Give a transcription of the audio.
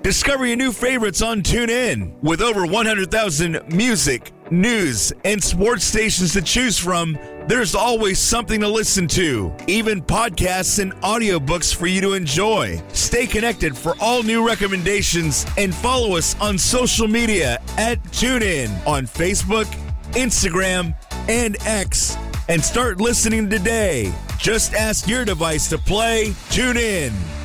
Discover your new favorites on TuneIn. With over 100,000 music, news, and sports stations to choose from, there's always something to listen to. Even podcasts and audiobooks for you to enjoy. Stay connected for all new recommendations and follow us on social media at TuneIn on Facebook, Instagram, and X. And start listening today. Just ask your device to play TuneIn.